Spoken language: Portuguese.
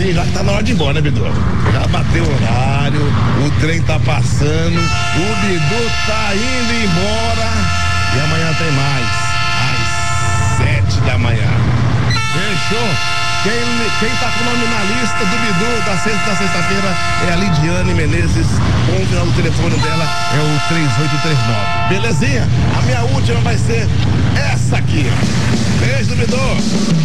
assim, já tá na hora de ir embora, né, Bidu? Já bateu o horário, o trem tá passando, o Bidu tá indo embora e amanhã tem mais, às 7 da manhã. Fechou? Quem tá com o nome na lista do Bidu da sexta-feira é a Lidiane Menezes, com o final do telefone dela é o 3839. Belezinha? A minha última vai ser essa aqui. Beijo do Bidu.